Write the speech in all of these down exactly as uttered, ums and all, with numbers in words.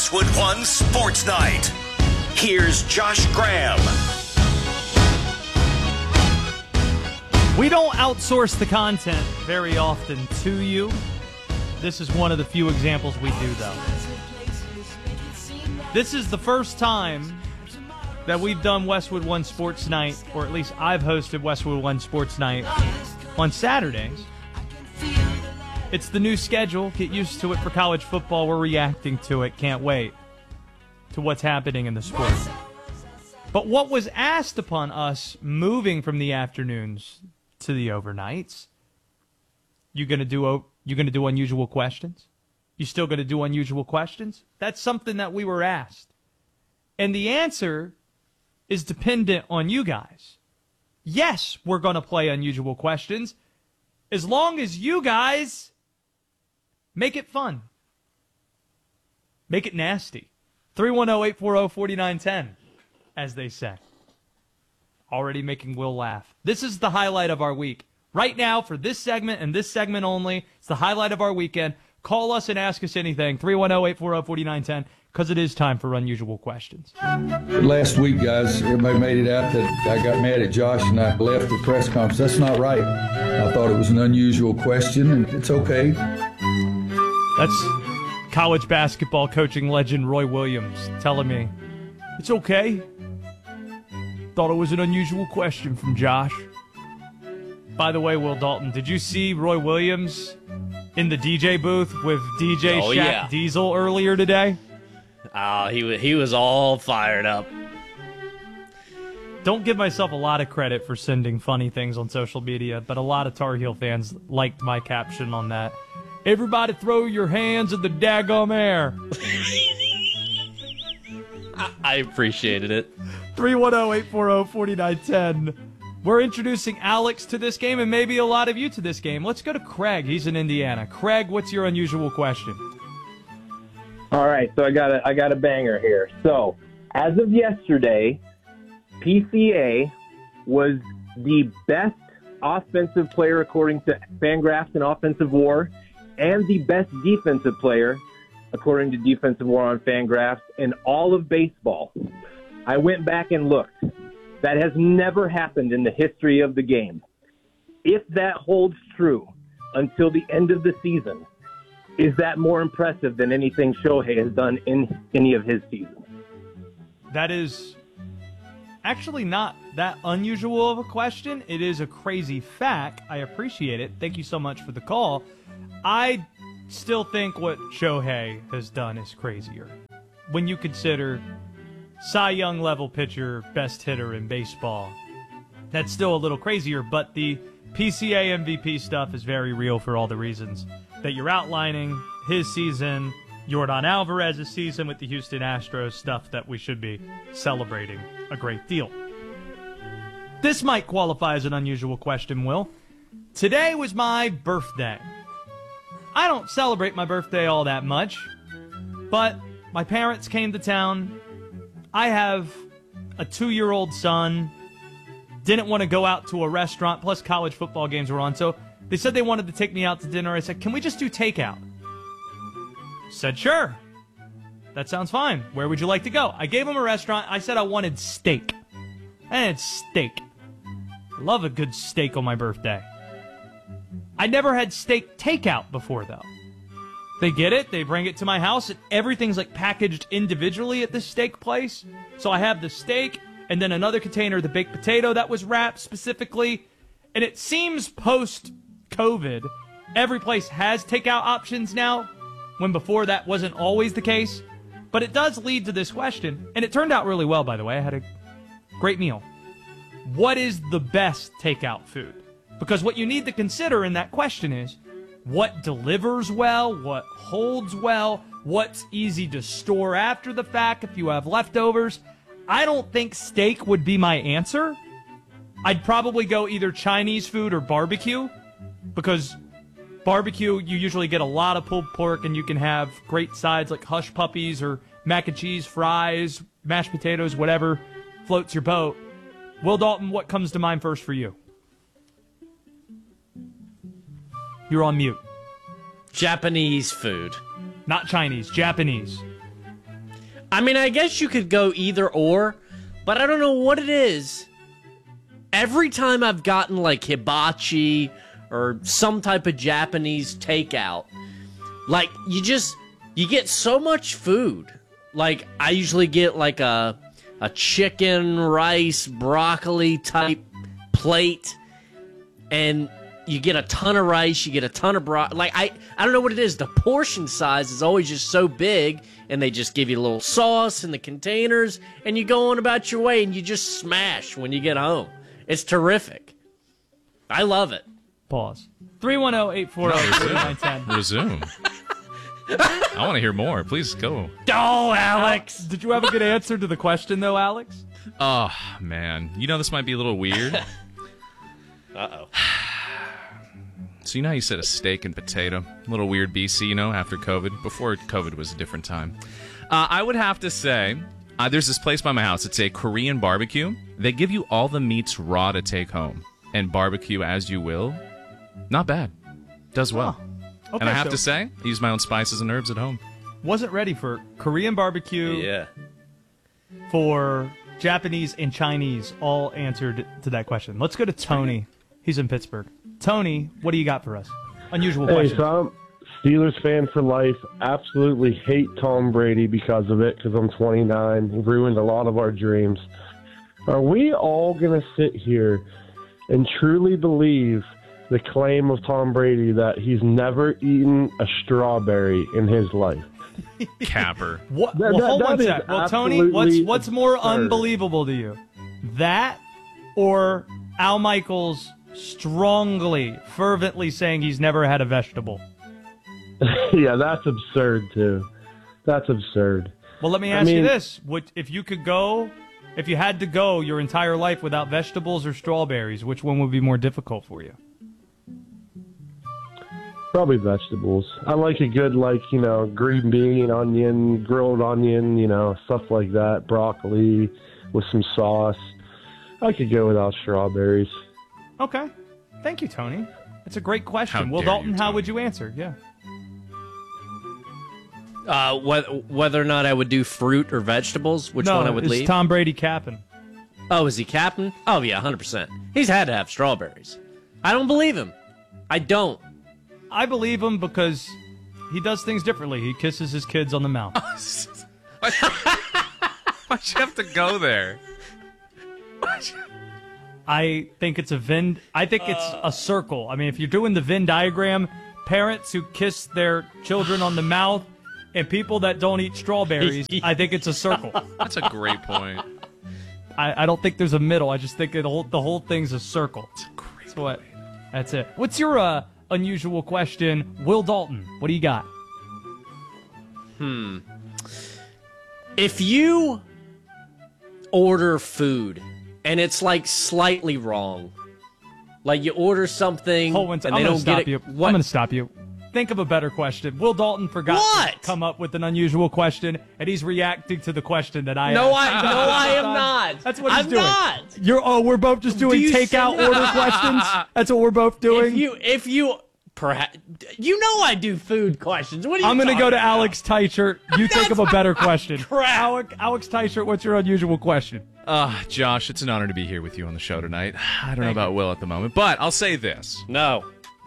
Westwood One Sports Night. Here's Josh Graham. We don't outsource the content very often to you. This is one of the few examples we do, though. This is the first time that we've done Westwood One Sports Night, or at least I've hosted Westwood One Sports Night on Saturdays. It's the new schedule. Get used to it for college football. We're reacting to it. Can't wait to what's happening in the sport. But what was asked upon us moving from the afternoons to the overnights? You gonna do you gonna do unusual questions? You still gonna do unusual questions? That's something that we were asked, and the answer is dependent on you guys. Yes, we're gonna play unusual questions, as long as you guys make it fun, make it nasty. three one zero, eight four zero, four nine one zero, as they say. Already making Will laugh. This is the highlight of our week. Right now, for this segment and this segment only, it's the highlight of our weekend. Call us and ask us anything. three one zero, eight four zero, four nine one zero, because it is time for unusual questions. Last week, guys, everybody made it out that I got mad at Josh and I left the press conference. That's not right. I thought it was an unusual question, and it's okay. That's college basketball coaching legend Roy Williams telling me, it's okay. Thought it was an unusual question from Josh. By the way, Will Dalton, did you see Roy Williams in the D J booth with D J oh, Shaq yeah. Diesel earlier today? Oh, he was, he was all fired up. Don't give myself a lot of credit for sending funny things on social media, but a lot of Tar Heel fans liked my caption on that. Everybody throw your hands in the daggum air. I appreciated it. three one zero, eight four zero, four nine one zero. We're introducing Alex to this game and maybe a lot of you to this game. Let's go to Craig. He's in Indiana. Craig, what's your unusual question? All right, so I got a, I got a banger here. So, as of yesterday, P C A was the best offensive player according to Fangraphs and Offensive War, and the best defensive player according to Defensive War on Fangraphs in all of baseball. I went back and looked. That has never happened in the history of the game. If that holds true until the end of the season, is that more impressive than anything Shohei has done in any of his seasons? That is actually not that unusual of a question. It is a crazy fact. I appreciate it. Thank you so much for the call. I still think what Shohei has done is crazier. When you consider Cy Young level pitcher, best hitter in baseball, that's still a little crazier, but the P C A M V P stuff is very real for all the reasons that you're outlining. His season, Yordan Alvarez's season with the Houston Astros, stuff that we should be celebrating a great deal. This might qualify as an unusual question, Will. Today was my birthday. I don't celebrate my birthday all that much, but my parents came to town. I have a two-year-old son, didn't want to go out to a restaurant, plus college football games were on, so they said they wanted to take me out to dinner. I said, can we just do takeout? Said, sure. That sounds fine. Where would you like to go? I gave them a restaurant. I said I wanted steak. I had steak. Love a good steak on my birthday. I never had steak takeout before, though. They get it. They bring it to my house, and everything's like packaged individually at this steak place. So I have the steak, and then another container of the baked potato that was wrapped specifically. And it seems post-COVID, every place has takeout options now, when before that wasn't always the case. But it does lead to this question, and it turned out really well, by the way. I had a great meal. What is the best takeout food? Because what you need to consider in that question is, what delivers well, what holds well, what's easy to store after the fact if you have leftovers. I don't think steak would be my answer. I'd probably go either Chinese food or barbecue, because barbecue, you usually get a lot of pulled pork and you can have great sides like hush puppies or mac and cheese, fries, mashed potatoes, whatever floats your boat. Will Dalton, what comes to mind first for you? You're on mute. Japanese food. Not Chinese, Japanese. I mean, I guess you could go either or, but I don't know what it is. Every time I've gotten like hibachi or some type of Japanese takeout, like you just you get so much food. Like I usually get like a a chicken, rice, broccoli type plate, and you get a ton of rice, you get a ton of broccoli. Like I I don't know what it is. The portion size is always just so big, and they just give you a little sauce in the containers, and you go on about your way, and you just smash when you get home. It's terrific. I love it. Pause. three one zero, eight four zero, three nine one zero. Resume. I want to hear more. Please go. Oh, Alex! Did you have a good answer to the question, though, Alex? Oh, man. You know this might be a little weird. Uh-oh. So you know how you said a steak and potato? A little weird B C, you know, after COVID. Before COVID was a different time. Uh, I would have to say, uh, there's this place by my house. It's a Korean barbecue. They give you all the meats raw to take home. And barbecue as you will. Not bad. Does well. Oh. Okay, and I have so to say, I use my own spices and herbs at home. wasn't ready for Korean barbecue, Yeah. for Japanese and Chinese all answered to that question. Let's go to Tony. He's in Pittsburgh. Tony, what do you got for us? Unusual Hey, question. so I'm Steelers fan for life. Absolutely hate Tom Brady because of it, because I'm twenty-nine. He ruined a lot of our dreams. Are we all going to sit here and truly believe the claim of Tom Brady that he's never eaten a strawberry in his life? Capper. What, That- well, that- hold that one is sec. Well, Tony, what's absolutely what's more absurd. unbelievable to you? That or Al Michaels strongly, fervently saying he's never had a vegetable? Yeah, that's absurd, too. That's absurd. Well, let me I ask you mean- this. Would, if you could go, if you had to go your entire life without vegetables or strawberries, which one would be more difficult for you? Probably vegetables. I like a good, like, you know, green bean, onion, grilled onion, you know, stuff like that. Broccoli with some sauce. I could go without strawberries. Okay. Thank you, Tony. That's a great question. How Will dare Dalton, you, how Tony. would you answer? Yeah. Uh, whether, whether or not I would do fruit or vegetables, which no, one I would is leave? Tom Brady capping? Oh, is he captain? Oh, yeah, one hundred percent. He's had to have strawberries. I don't believe him. I don't. I believe him because he does things differently. He kisses his kids on the mouth. Why'd you have to go there? I think it's a Venn. I think it's a circle. I mean, if you're doing the Venn diagram, parents who kiss their children on the mouth and people that don't eat strawberries, I think it's a circle. That's a great point. I, I don't think there's a middle. I just think it, whole, the whole thing's a circle. It's a great That's what. That's it. What's your uh, unusual question, Will Dalton? What do you got? If you order food and it's like slightly wrong, like you order something Hold one sec. and I'm they going don't to stop get it. you. What? I'm going to stop you. Think of a better question. Will Dalton forgot What? to come up with an unusual question, and he's reacting to the question that I No, asked. I no, I am not. That's what he's I'm doing. not. You're oh, we're both just doing you takeout say- order questions. That's what we're both doing. If you, if you, perhaps, you know I do food questions. What are you I'm going to go to talking about? Alex Teichert. You think of a better question. crap. Alex, Alex Teichert, what's your unusual question? Uh, Josh, it's an honor to be here with you on the show tonight. I don't know about Will at the moment, but I'll say this. No.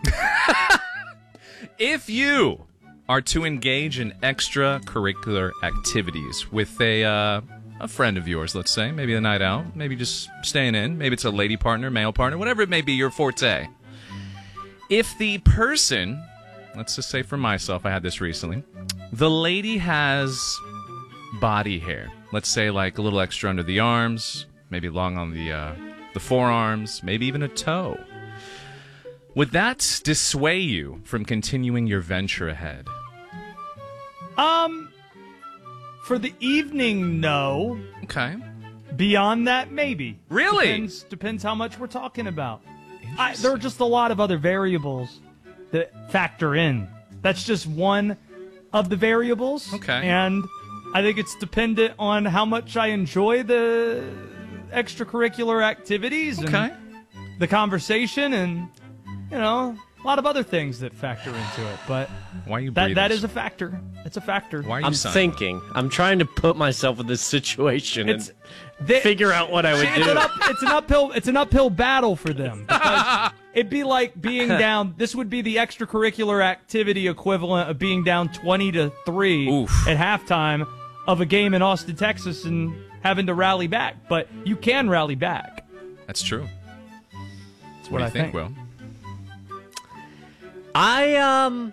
If you are to engage in extracurricular activities with a uh, a friend of yours, let's say, maybe a night out, maybe just staying in, maybe it's a lady partner, male partner, whatever it may be, your forte. If the person, let's just say for myself, I had this recently, the lady has body hair. Let's say like a little extra under the arms, maybe long on the uh, the forearms, maybe even a toe. Would that dissuade you from continuing your venture ahead? Um, for the evening, no. Okay. Beyond that, maybe. Really? Depends, depends how much we're talking about. I, there are just a lot of other variables that factor in. That's just one of the variables. Okay. And I think it's dependent on how much I enjoy the extracurricular activities Okay. and the conversation and, you know, a lot of other things that factor into it, but Why are you that breathing? that is a factor. It's a factor. Why are you I'm sighing? thinking. I'm trying to put myself in this situation It's and they, figure out what I would it's do. an, up, it's an uphill it's an uphill battle for them because it'd be like being down. This would be the extracurricular activity equivalent of being down twenty to three Oof. at halftime of a game in Austin, Texas, and having to rally back. But you can rally back. That's true. That's What what, do I you think, Will? I um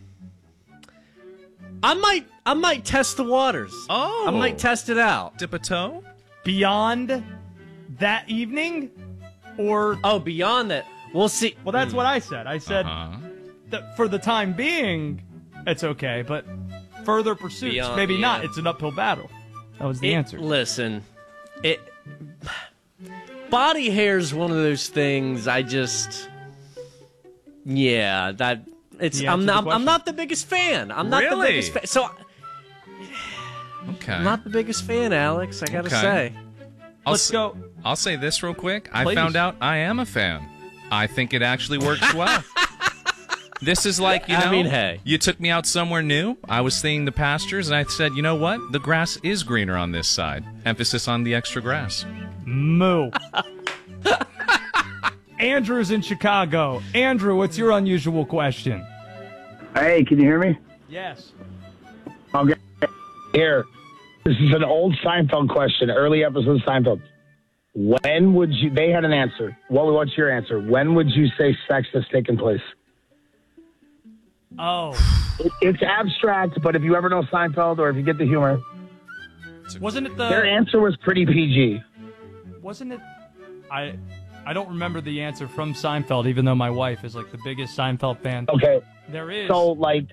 I might I might test the waters. Oh. I might test it out. Dip a toe? Beyond that evening, or Oh, beyond that. We'll see. well, that's what I said. I said Uh-huh. that for the time being, it's okay, but further pursuits, Beyond- maybe not. yeah. It's an uphill battle. That was the It- answer. Listen, it body hair is one of those things I just yeah, that it's He I'm answered the not I'm question. not the biggest fan. I'm not the Really? biggest fan. So Okay. I'm not the biggest fan, Alex, I got to Okay. say. I'll Let's s- go. I'll say this real quick. I Please. found out I am a fan. I think it actually works well. This is like, you know, I mean, hey. you took me out somewhere new. I was seeing the pastures, and I said, you know what? The grass is greener on this side. Emphasis on the extra grass. Moo. Andrew's in Chicago. Andrew, what's your unusual question? Hey, can you hear me? Yes. Okay. Here. This is an old Seinfeld question, early episode of Seinfeld. When would you, they had an answer. What, what's your answer? When would you say sex has taken place? Oh, It, it's abstract, but if you ever know Seinfeld or if you get the humor, wasn't it their the? answer was pretty P G. Wasn't it? I, I don't remember the answer from Seinfeld, even though my wife is like the biggest Seinfeld fan. Okay. There is. So, like,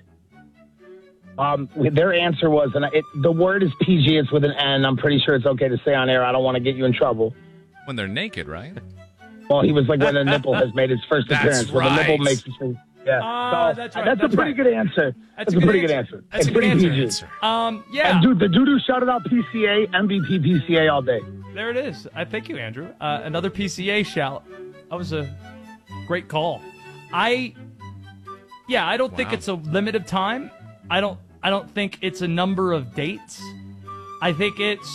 um, their answer was, and it, the word is P G, it's with an N. I'm pretty sure it's okay to say on air. I don't want to get you in trouble. When they're naked, right? Well, he was like when the nipple has made its first That's appearance. When the nipple right. makes its first. Yeah. Ah, So, that's right, That's, that's a pretty right. good answer. That's, a, pretty good answer. That's it's a good pretty answer. P G. Um, yeah. And dude, the doo-doo shouted out P C A, M V P P C A all day. There it is. I thank you, Andrew. Uh, another P C A shout. That was a great call. I, yeah, I don't think Wow. it's a limit of time. I don't. I don't think it's a number of dates. I think it's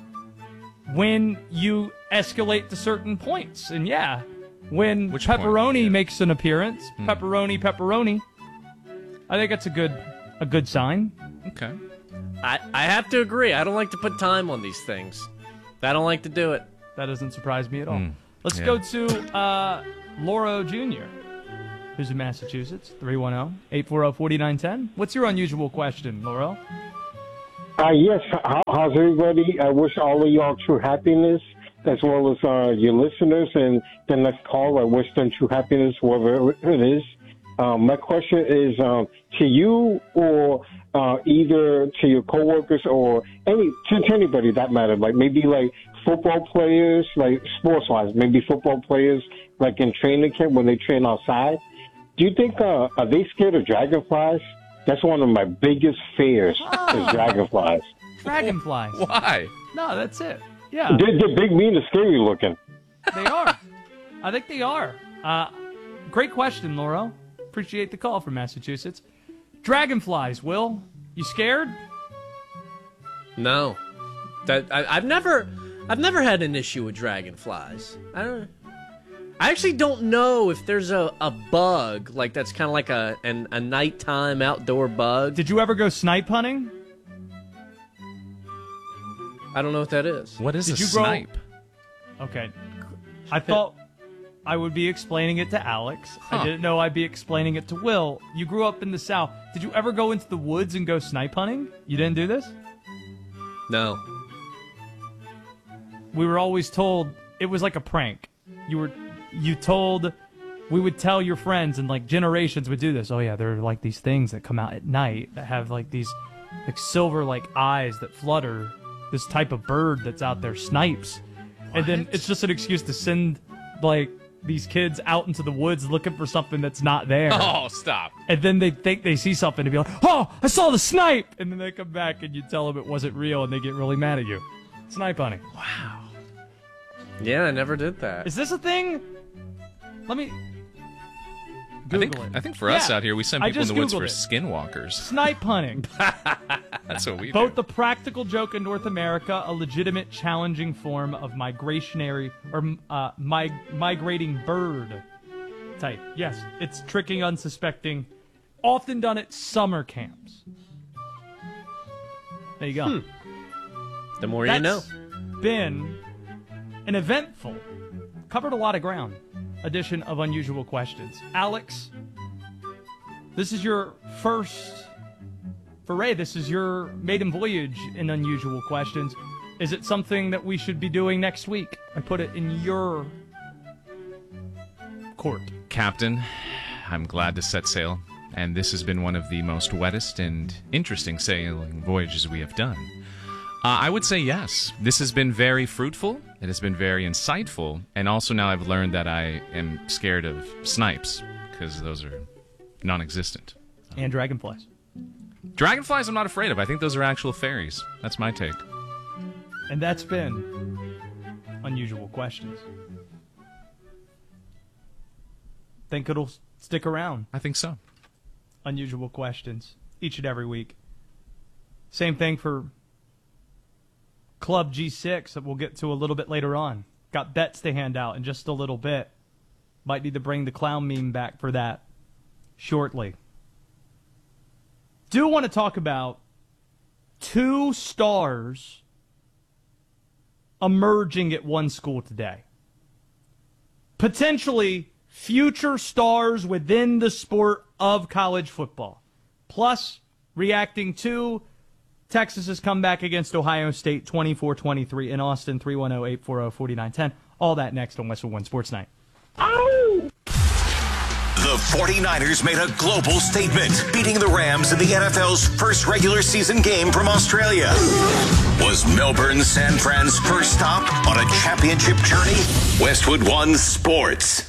when you escalate to certain points. And yeah, when Which point? pepperoni Yeah. makes an appearance, pepperoni, pepperoni. I think that's a good, a good sign. Okay. I, I have to agree. I don't like to put time on these things. I don't like to do it. That doesn't surprise me at all. Mm, Let's yeah. go to uh, Lauro Junior, who's in Massachusetts, three one zero, eight four zero, four nine one zero. What's your unusual question, Lauro? Uh, yes, how, how's everybody? I wish all of y'all true happiness, as well as uh, your listeners and the next call. I wish them true happiness, whatever it is. Um, my question is um, to you or uh, either to your coworkers or any to, to anybody that matter, like maybe like football players, like sports-wise, maybe football players, like in training camp when they train outside. Do you think, uh, are they scared of dragonflies? That's one of my biggest fears is dragonflies. Dragonflies. Why? No, that's it. Yeah, They're, they're big, mean, and scary looking. they are. I think they are. Uh, great question, Lauro. Appreciate the call from Massachusetts. Dragonflies, Will. You scared? No, that I, I've never, I've never had an issue with dragonflies. I don't. I actually don't know if there's a, a bug like that's kind of like a an, a nighttime outdoor bug. Did you ever go snipe hunting? I don't know what that is. What is Did a you grow- snipe? Okay. I thought I would be explaining it to Alex. I Huh. didn't know I'd be explaining it to Will. You grew up in the South. Did you ever go into the woods and go snipe hunting? You didn't do this? No. We were always told it was like a prank. You were you told we would tell your friends and like generations would do this. Oh yeah, there are like these things that come out at night that have like these like silver like eyes that flutter. This type of bird that's out there, snipes. And then it's just an excuse to send like these kids out into the woods looking for something that's not there. Oh, stop. And then they think they see something and be like, oh, I saw the snipe! And then they come back and you tell them it wasn't real and they get really mad at you. Snipe hunting. Yeah, I never did that. Is this a thing? Let me... Google I think it. I think for us Yeah, out here, we send I people in just the woods Googled for it. skinwalkers. Snipe hunting. That's what we Vote do. the practical joke in North America, a legitimate, challenging form of migrationary or uh, mig- migrating bird type. Yes, it's tricking unsuspecting. Often done at summer camps. There you go. The more That's you know. been an eventful, covered a lot of ground edition of Unusual Questions. Alex, this is your first foray. This is your maiden voyage in Unusual Questions. Is it something that we should be doing next week? I put it in your court. Captain, I'm glad to set sail, and this has been one of the most wettest and interesting sailing voyages we have done. Uh, I would say yes. This has been very fruitful. It has been very insightful. And also now I've learned that I am scared of snipes because those are non-existent. And dragonflies. Dragonflies I'm not afraid of. I think those are actual fairies. That's my take. And that's been Unusual Questions. Think it'll stick around. I think so. Unusual Questions each and every week. Same thing for Club G six that we'll get to a little bit later on. Got bets to hand out in just a little bit. Might need to bring the clown meme back for that shortly. Do want to talk about two stars emerging at one school today. Potentially future stars within the sport of college football. Plus, reacting to Texas's comeback against Ohio State twenty-four twenty-three in Austin. Three one zero, eight four zero, four nine one zero. All that next on Westwood One Sports Night. The 49ers made a global statement, beating the Rams in the N F L's first regular season game from Australia. Was Melbourne San Fran's first stop on a championship journey? Westwood One Sports.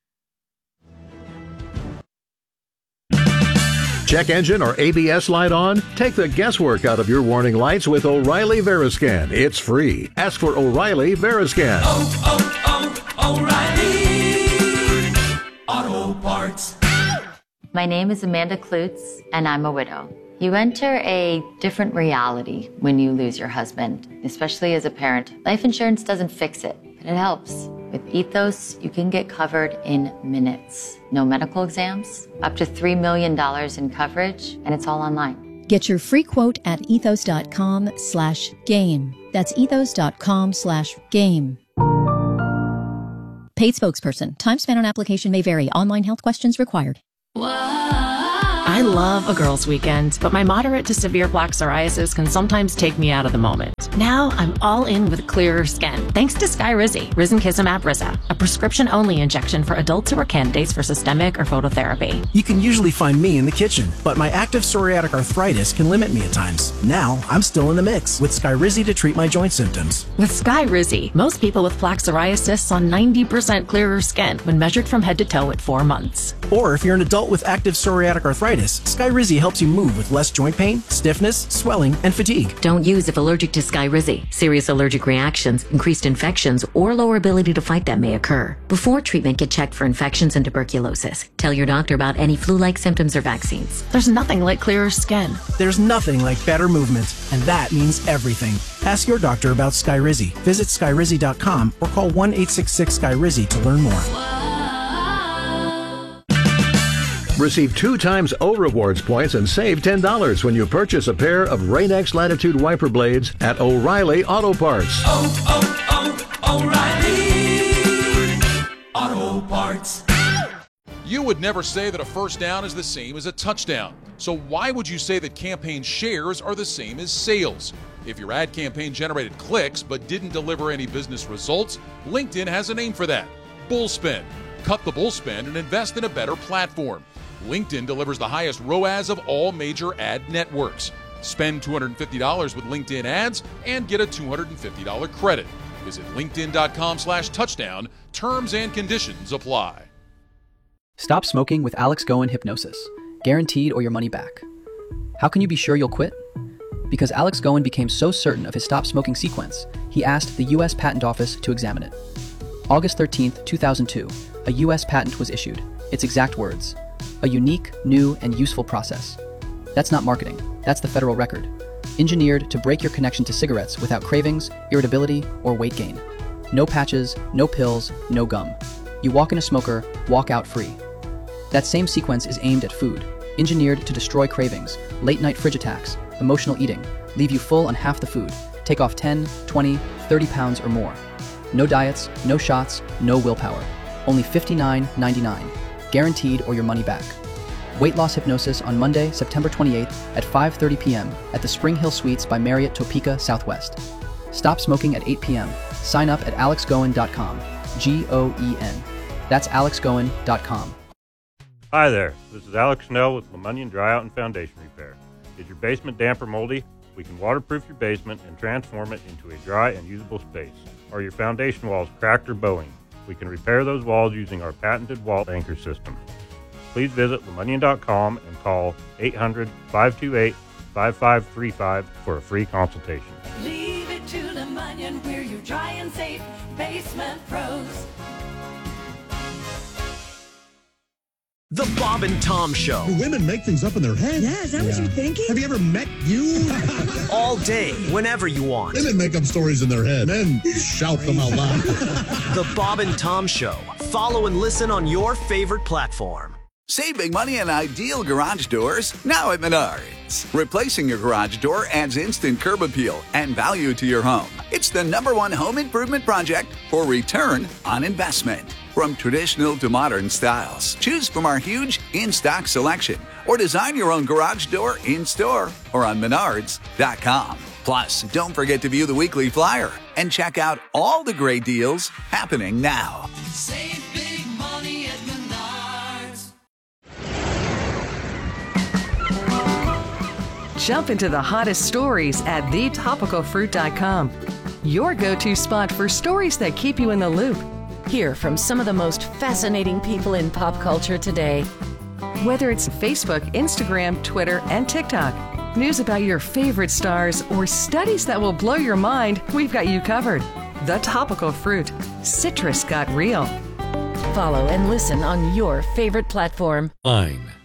Check engine or A B S light on? Take the guesswork out of your warning lights with O'Reilly Veriscan. It's free. Ask for O'Reilly Veriscan. Oh, oh, oh, O'Reilly Auto Parts. My name is Amanda Klutz, and I'm a widow. You enter a different reality when you lose your husband, especially as a parent. Life insurance doesn't fix it, but it helps. With Ethos, you can get covered in minutes. No medical exams, up to three million dollars in coverage, and it's all online. Get your free quote at ethos.com slash game. That's ethos.com slash game. Paid spokesperson. Time spent on application may vary. Online health questions required. I love a girls' weekend, but my moderate to severe plaque psoriasis can sometimes take me out of the moment. Now I'm all in with clearer skin, thanks to Skyrizi, Risankizumab Riza, a prescription-only injection for adults who are candidates for systemic or phototherapy. You can usually find me in the kitchen, but my active psoriatic arthritis can limit me at times. Now I'm still in the mix with Skyrizi to treat my joint symptoms. With Skyrizi, most people with plaque psoriasis saw ninety percent clearer skin when measured from head to toe at four months. Or if you're an adult with active psoriatic arthritis, Skyrizi helps you move with less joint pain, stiffness, swelling, and fatigue. Don't use if allergic to Skyrizi. Serious allergic reactions, increased infections, or lower ability to fight them may occur. Before treatment, get checked for infections and tuberculosis. Tell your doctor about any flu-like symptoms or vaccines. There's nothing like clearer skin. There's nothing like better movement, and that means everything. Ask your doctor about Skyrizi. Visit Skyrizi dot com or call one eight six six Skyrizi to learn more. Receive two times O Rewards points and save ten dollars when you purchase a pair of Rain-X Latitude wiper blades at O'Reilly Auto Parts. Oh, oh, oh, O'Reilly Auto Parts. You would never say that a first down is the same as a touchdown. So why would you say that campaign shares are the same as sales? If your ad campaign generated clicks but didn't deliver any business results, LinkedIn has a name for that: Bullspend. Cut the bullspend and invest in a better platform. LinkedIn delivers the highest R O A S of all major ad networks. Spend two hundred fifty dollars with LinkedIn ads and get a two hundred fifty dollars credit. Visit linkedin.com slash touchdown. Terms and conditions apply. Stop smoking with Alex Goen Hypnosis. Guaranteed or your money back. How can you be sure you'll quit? Because Alex Goen became so certain of his stop smoking sequence, he asked the U S Patent Office to examine it. August thirteenth, two thousand two, a U S patent was issued. Its exact words: A unique, new, and useful process. That's not marketing. That's the federal record. Engineered to break your connection to cigarettes without cravings, irritability, or weight gain. No patches, no pills, no gum. You walk in a smoker, walk out free. That same sequence is aimed at food. Engineered to destroy cravings, late-night fridge attacks, emotional eating, leave you full on half the food, take off ten, twenty, thirty pounds or more. No diets, no shots, no willpower. Only fifty-nine ninety-nine. Guaranteed or your money back. Weight loss hypnosis on Monday, September twenty-eighth at five thirty p.m. at the Spring Hill Suites by Marriott Topeka Southwest. Stop smoking at eight p.m. Sign up at alex goen dot com. G O E N. That's alex goen dot com. Hi there, this is Alex Snell with LeMonion Dryout and Foundation Repair. Is your basement damp or moldy? We can waterproof your basement and transform it into a dry and usable space. Are your foundation walls cracked or bowing? We can repair those walls using our patented wall anchor system. Please visit lemonion dot com and call eight hundred, five two eight, five five three five for a free consultation. Leave it to LeMonion, we're your dry and safe basement pros. The Bob and Tom Show. Do women make things up in their head? Yeah, is that what you're thinking? Have you ever met you? All day, whenever you want. Women make up stories in their head. Men shout them out loud. The Bob and Tom Show. Follow and listen on your favorite platform. Save big money on ideal garage doors now at Menards. Replacing your garage door adds instant curb appeal and value to your home. It's the number one home improvement project for return on investment. From traditional to modern styles, choose from our huge in-stock selection or design your own garage door in-store or on menards dot com. Plus, don't forget to view the weekly flyer and check out all the great deals happening now. Save big money at Menards. Jump into the hottest stories at the topical fruit dot com. Your go-to spot for stories that keep you in the loop. Hear from some of the most fascinating people in pop culture today. Whether it's Facebook, Instagram, Twitter, and TikTok, news about your favorite stars, or studies that will blow your mind, we've got you covered. The Topical Fruit. Citrus got real. Follow and listen on your favorite platform. Fine.